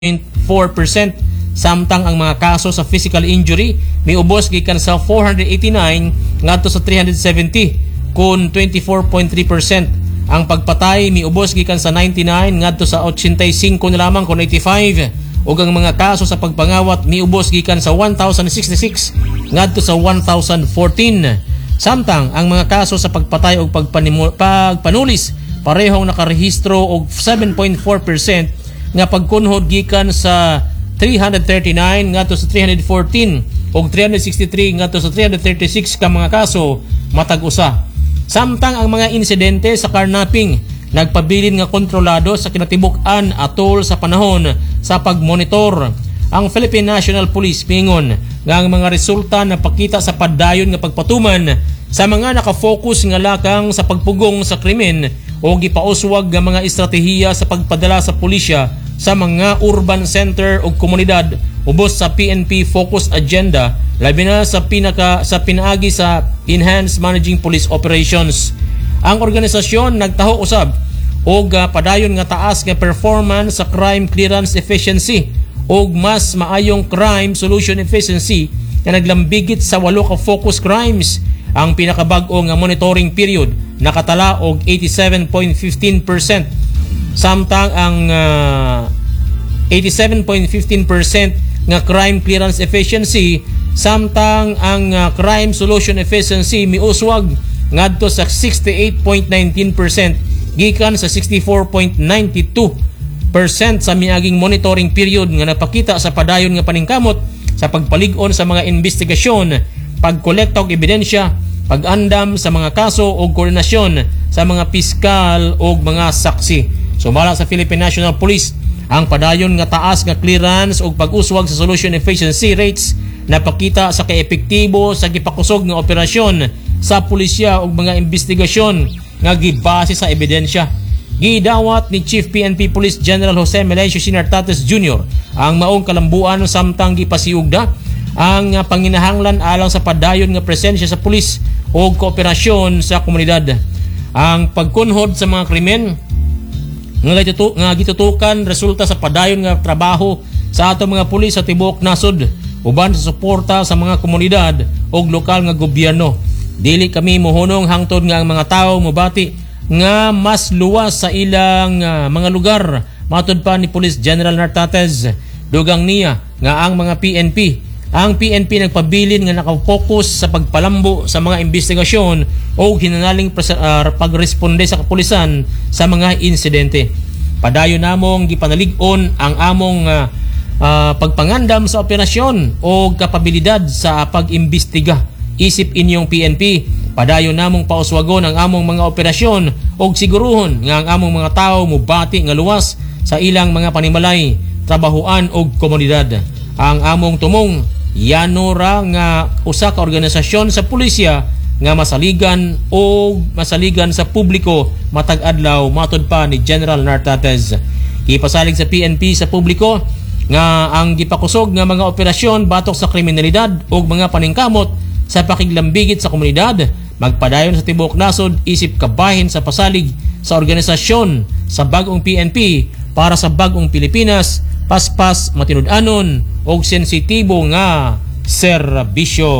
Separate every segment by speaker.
Speaker 1: 4%. Samtang ang mga kaso sa physical injury miubos gikan sa 489 ngadto sa 370 kun 24.3%. Ang pagpatay miubos gikan sa 99 ngadto sa 85 na lamang kun 85, ug ang mga kaso sa pagpangawat miubos gikan sa 1066 ngadto sa 1014. Samtang ang mga kaso sa pagpatay ug pagpanulis parehong nakarehistro og 7.4% nga pagkunhod gikan sa 339 ngadto sa 314 ug 363 ngadto sa 336 ka mga kaso matag usa. Samtang ang mga insidente sa carnapping nagpabilin nga kontrolado sa kinatibuk-an atol sa panahon sa pagmonitor. Ang Philippine National Police pingon nga ang mga resulta napakita sa padayon nga pagpatuman sa mga nakafocus nga lakang sa pagpugong sa krimen o gipauswag nga mga estratehiya sa pagpadala sa pulisya sa mga urban center o komunidad ubos sa PNP Focus Agenda, labi na sa pinaagi sa Enhanced Managing Police Operations. Ang organisasyon nagtaho usab og padayon nga taas nga performance sa crime clearance efficiency og mas maayong crime solution efficiency nga naglambigit sa 8 ka focus crimes. Ang pinakabag-o nga monitoring period nakatala og 87.15%. Samtang ang 87.15% nga crime clearance efficiency, samtang ang crime solution efficiency miuswag ngadto sa 68.19% gikan sa 64.92% sa miaging monitoring period nga napakita sa padayon nga paningkamot sa pagpalig-on sa mga investigasyon, pagkolekta og ebidensya, pag-andam sa mga kaso o koordinasyon sa mga piskal o mga saksi. Sumala sa Philippine National Police, ang padayon nga taas nga clearance o pag-uswag sa solution efficiency rates napakita sa kaepektibo sa gipakusog nga operasyon sa pulisya o mga investigasyon nga gibase sa ebidensya. Gidawat ni Chief PNP Police General Jose Melencio Sinartates Jr. ang maong kalambuan samtang gipasiugda ang panginahanglan alang sa padayon nga presensya sa pulis o kooperasyon sa komunidad. Ang pagkunhod sa mga krimen nga gitutukan resulta sa padayon nga trabaho sa atong mga pulis sa tibuok nasod uban sa suporta sa mga komunidad o lokal nga gobyerno. Dili kami mohunong hangtod nga ang mga tawo mobati nga mas luwas sa ilang mga lugar. Matud pa ni Police General Nartates, dugang niya nga ang mga ang PNP nagpabilin nga nakapokus sa pagpalambo sa mga investigasyon o hinanaling pagresponde sa kapulisan sa mga insidente. Padayon namong gipanalig-on ang among pagpangandam sa operasyon o kapabilidad sa pag-imbestiga. Isip inyong PNP, padayon namong pauswagon ang among mga operasyon o siguruhon nga ang among mga tao mubati nga luwas sa ilang mga panimalay, trabahuan o komunidad. Ang among tumong yanora nga usa ka organisasyon sa pulisya nga masaligan sa publiko matag adlaw, matud pa ni General Nartates. Ipasalig sa PNP sa publiko nga ang gipakusog nga mga operasyon batok sa kriminalidad o mga paningkamot sa pakiglambigit sa komunidad magpadayon sa tibuok nasod isip kabahin sa pasalig sa organisasyon sa bagong PNP para sa bagong Pilipinas, paspas, matinud-anon o sensitibo nga serbisyo.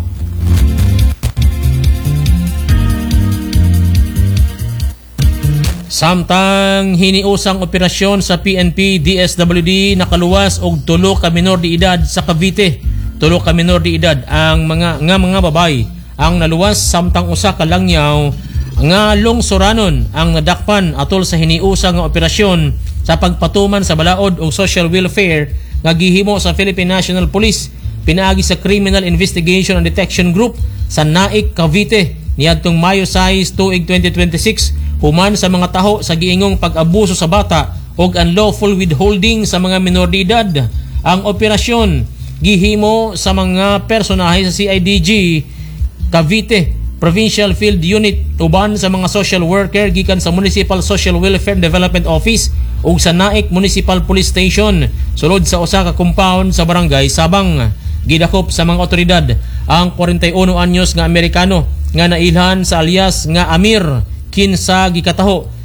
Speaker 1: Samtang hiniusang operasyon sa PNP DSWD nakaluwas og 3 ka minor de edad sa Cavite. 3 ka minor de edad ang mga babae ang naluwas samtang usa ka langyaw nga lungsuranon ang nadakpan atol sa hiniusang nga operasyon sa pagpatuman sa balaod o social welfare nga gihimo sa Philippine National Police pinaagi sa Criminal Investigation and Detection Group sa Naik, Cavite niadtong Mayo 6 tuig 2026 human sa mga taho sa giingong pag-abuso sa bata o unlawful withholding sa mga minor de edad. Ang operasyon gihimo sa mga personahe sa CIDG Cavite Provincial Field Unit uban sa mga social worker gikan sa Municipal Social Welfare Development Office ug sa Naik Municipal Police Station sulod sa usa ka compound sa Barangay Sabang. Gidakop sa mga otoridad ang 41 anyos nga Amerikano nga nailhan sa alias nga Amir kinsa gikataho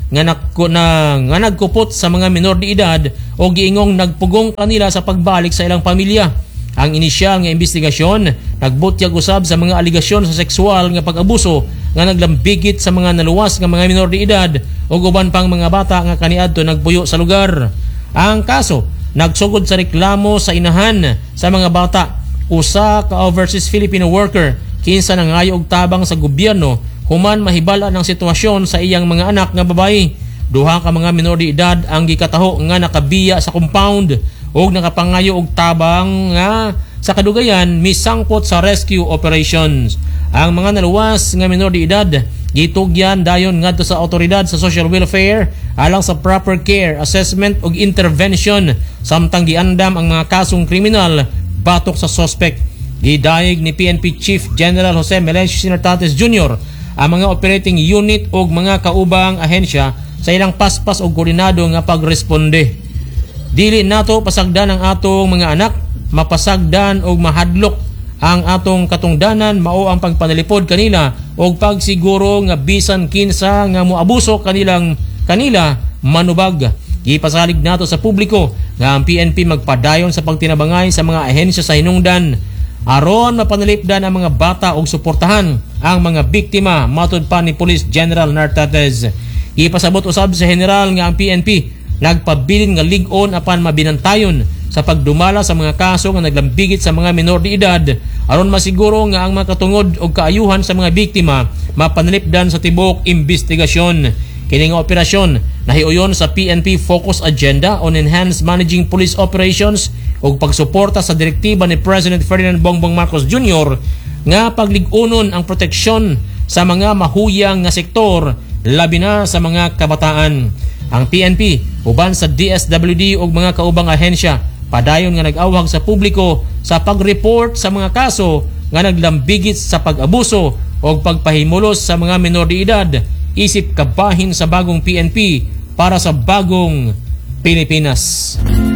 Speaker 1: nga nagkupot sa mga minor de edad o giingong nagpugong kanila sa pagbalik sa ilang pamilya. Ang inisyal nga investigasyon nagbutyag usab sa mga aligasyon sa sexual nga pag-abuso nga naglambigit sa mga naluwas nga mga minor de edad o uban pang mga bata nga kaniadto nagpuyo sa lugar. Ang kaso nagsugod sa reklamo sa inahan sa mga bata. Usa ka overseas Filipino worker kinsa nangayo og tabang sa gobyerno human mahibala ng sitwasyon sa iyang mga anak nga babae. Duha ka mga minor de edad ang gikataho nga nakabiya sa compound ug nakapangayo og tabang nga sa kadugayan misangkot sa rescue operations. Ang mga naluwas nga minor de edad gitugyan dayon ngadto sa awtoridad sa social welfare alang sa proper care, assessment ug intervention samtang giandam ang mga kasong kriminal batok sa suspect. Gidayeg ni PNP Chief General Jose Melencio Sinartates Jr. ang mga operating unit ug mga kaubang ahensya sa ilang paspas o koordinado nga pagresponde. Dili nato pasagdan ang atong mga anak, mapasagdan og mahadlok ang atong katungdanan mao ang pagpanalipod kanila og pagsiguro nga bisan kinsa nga moabuso kanila manubag. Gipasalig nato sa publiko nga ang PNP magpadayon sa pagtinabangay sa mga ahensya sa hinungdan aron mapanalipdan ang mga bata og suportahan ang mga biktima, matud pa ni Police General Nartates. Ipasabot usab sa general nga ang PNP nagpabilin nga lig-on apan mabinantayon sa pagdumala sa mga kaso nga naglambigit sa mga minor de edad aron masiguro nga ang mga katungod og kaayuhan sa mga biktima mapanalipdan sa tibok investigasyon. Kini nga operasyon nahiuyon sa PNP Focus Agenda on Enhanced Managing Police Operations ug pagsuporta sa direktiba ni President Ferdinand Bongbong Marcos Jr. nga paglig-unon ang proteksyon sa mga mahuyang nga sektor labi na sa mga kabataan. Ang PNP uban sa DSWD ug mga kaubang ahensya padayon nga nag-awhag sa publiko sa pag-report sa mga kaso nga naglambigit sa pag-abuso o pagpahimulos sa mga minor de edad. Isip kabahin sa bagong PNP para sa bagong Pilipinas.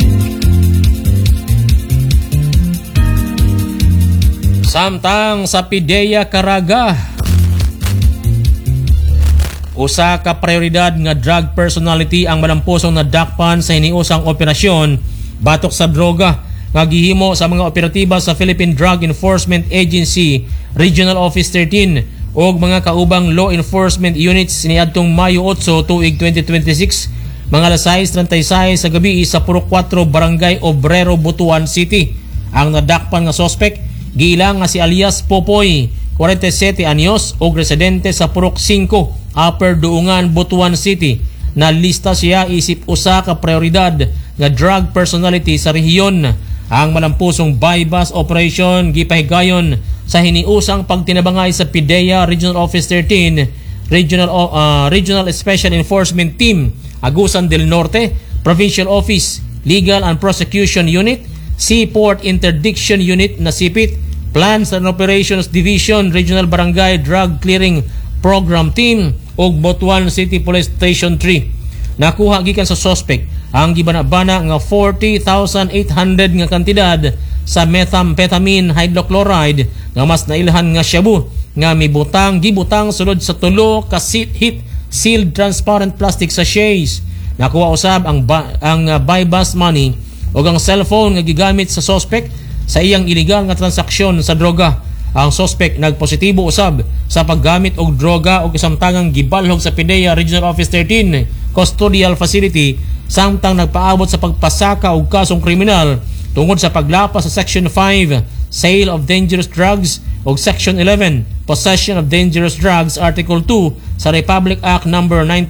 Speaker 1: Samtang sa PIDEA Caraga, usa ka prioridad nga drug personality ang malampusong nadakpan sa hiniusang operasyon batok sa droga nga gihimo sa mga operatiba sa Philippine Drug Enforcement Agency Regional Office 13 og mga kaubang law enforcement units niadtong Mayo 8 tuig 2026 mga alas 6:36 sa gabi sa Purok 4 Barangay Obrero, Butuan City. Ang nadakpan nga suspect giilang nga si alias Popoy, 47 anyos og residente sa Purok 5, Upper Duungan, Butuan City. Nalista siya isip usa ka prioridad nga drug personality sa rehiyon. Ang malampusong bypass operation gipahigayon sa hiniusang pagtinabangay sa PIDEA Regional Office 13 Regional Special Enforcement Team, Agusan del Norte, Provincial Office, Legal and Prosecution Unit, Seaport Interdiction Unit na SIPIT, Plans and Operations Division, Regional Barangay Drug Clearing Program Team ug Butuan City Police Station 3. Nakuha gikan sa suspect ang gibanabana nga 40,800 nga kantidad sa methamphetamine hydrochloride nga mas nailhan nga shabu nga gibutang sulod sa tulo ka heat sealed transparent plastic sachets. Nakuha usab ang bypass money ug ang cellphone nga gigamit sa suspect sa iyang illegal nga transaksyon sa droga. Ang suspect nagpositibo usab sa paggamit og droga ug isamtangang gibalhog sa PIDEA Regional Office 13 Custodial Facility samtang nagpaabot sa pagpasaka og kasong kriminal tungod sa paglapas sa Section 5 Sale of Dangerous Drugs ug Section 11 Possession of Dangerous Drugs Article 2 sa Republic Act No.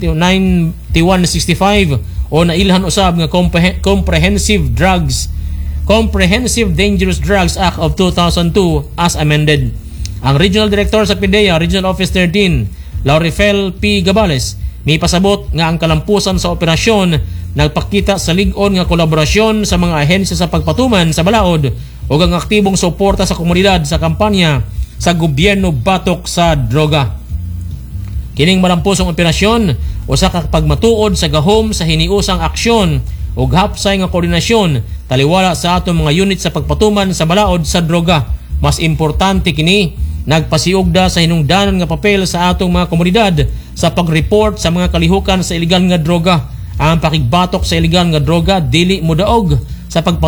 Speaker 1: 9165 o nailhan usab nga Comprehensive Dangerous Drugs Act of 2002 as amended. Ang Regional Director sa PIDEA Regional Office 13 Laurifel P. Gabales may pasabot nga ang kalampusan sa operasyon nagpakita sa lig-on nga kolaborasyon sa mga ahensya sa pagpatuman sa balaod o ang aktibong suporta sa komunidad sa kampanya sa gobyerno batok sa droga. Kining malampusong operasyon usa ka pagmatuod sa gahom sa hiniusang aksyon ug hapsay nga koordinasyon taliwala sa atong mga unit sa pagpatuman sa balaod sa droga. Mas importante kini nagpasiugda sa hinungdanon nga papel sa atong mga komunidad sa pag-report sa mga kalihukan sa iligal nga droga. Ang pakigbatok sa iligal nga droga dili modaog sa